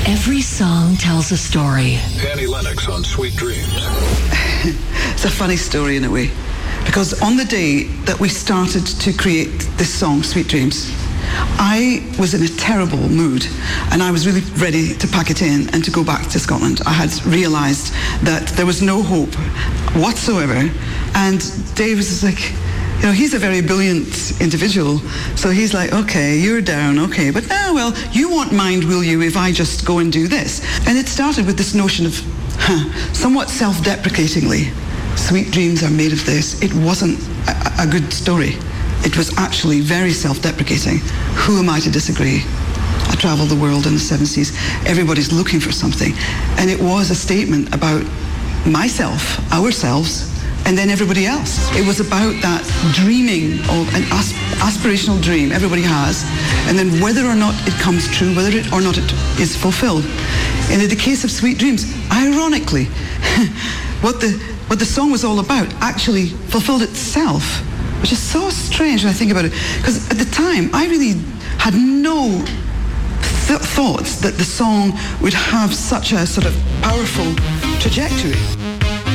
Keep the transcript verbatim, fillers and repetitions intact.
Every song tells a story. Annie Lennox on Sweet Dreams. It's a funny story in a way, because on the day that we started to create this song, Sweet Dreams, I was in a terrible mood and I was really ready to pack it in and to go back to Scotland. I had realised that there was no hope whatsoever, and Dave was like, you know, he's a very brilliant individual, so he's like, okay, you're down, okay, but now, well, you won't mind, will you, if I just go and do this? And it started with this notion of, huh, somewhat self-deprecatingly, sweet dreams are made of this. It wasn't a, a good story. It was actually very self-deprecating. Who am I to disagree? I travelled the world in the seven seas. Everybody's looking for something. And it was a statement about myself, ourselves, and then everybody else. It was about that dreaming of an asp- aspirational dream everybody has, and then whether or not it comes true, whether it or not it is fulfilled. And in the case of Sweet Dreams, ironically, what the what the song was all about actually fulfilled itself, which is so strange when I think about it. Because at the time, I really had no th- thoughts that the song would have such a sort of powerful trajectory.